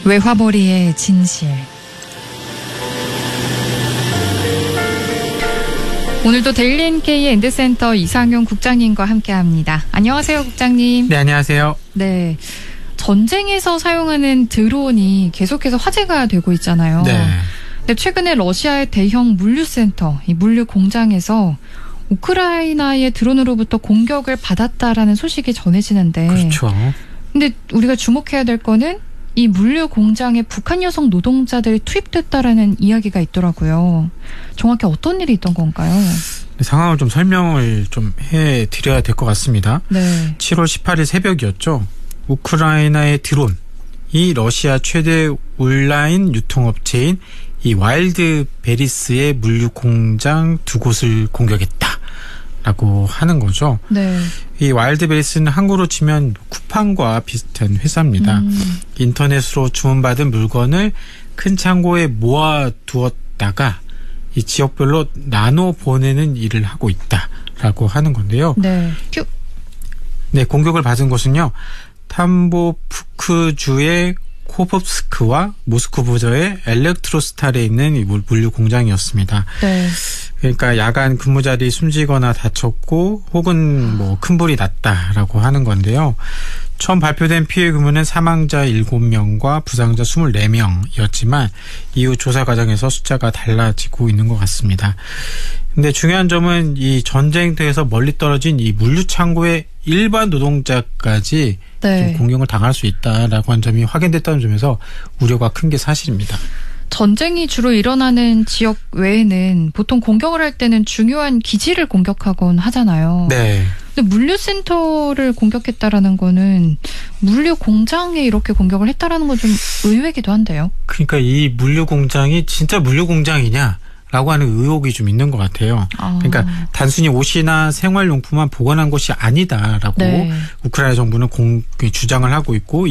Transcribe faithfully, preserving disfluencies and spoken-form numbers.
외화벌이의 진실. 오늘도 데일리 엔케이의 엔드센터 이상용 국장님과 함께합니다. 안녕하세요, 국장님. 네, 안녕하세요. 네, 전쟁에서 사용하는 드론이 계속해서 화제가 되고 있잖아요. 네. 근데 최근에 러시아의 대형 물류센터, 이 물류 공장에서 우크라이나의 드론으로부터 공격을 받았다라는 소식이 전해지는데. 그렇죠. 근데 우리가 주목해야 될 거는 이 물류 공장에 북한 여성 노동자들이 투입됐다라는 이야기가 있더라고요. 정확히 어떤 일이 있던 건가요? 상황을 좀 설명을 좀 해드려야 될 것 같습니다. 네. 칠월 십팔일 새벽이었죠. 우크라이나의 드론이 러시아 최대 온라인 유통업체인 이 와일드베리스의 물류 공장 두 곳을 공격했다라고 하는 거죠. 네. 이 와일드베리스는 한국으로 치면 쿠팡과 비슷한 회사입니다. 음. 인터넷으로 주문받은 물건을 큰 창고에 모아두었다가 이 지역별로 나눠 보내는 일을 하고 있다라고 하는 건데요. 네. 큐. 네, 공격을 받은 곳은요. 탐보프크주의 코법스크와 모스크바저의 엘렉트로스탈에 있는 이 물류 공장이었습니다. 네. 그러니까 야간 근무자들이 숨지거나 다쳤고 혹은 뭐 큰 불이 났다라고 하는 건데요. 처음 발표된 피해 규모는 사망자 일곱 명과 부상자 이십사 명이었지만 이후 조사 과정에서 숫자가 달라지고 있는 것 같습니다. 근데 중요한 점은 이 전쟁터에서 멀리 떨어진 이 물류 창고의 일반 노동자까지 네. 좀 공격을 당할 수 있다라고 한 점이 확인됐다는 점에서 우려가 큰 게 사실입니다. 전쟁이 주로 일어나는 지역 외에는 보통 공격을 할 때는 중요한 기지를 공격하곤 하잖아요. 네. 근데 물류센터를 공격했다라는 거는 물류 공장에 이렇게 공격을 했다라는 건 좀 의외기도 한데요. 그러니까 이 물류 공장이 진짜 물류 공장이냐? 라고 하는 의혹이 좀 있는 것 같아요. 아. 그러니까 단순히 옷이나 생활용품만 보관한 곳이 아니다라고 네. 우크라이나 정부는 공, 주장을 하고 있고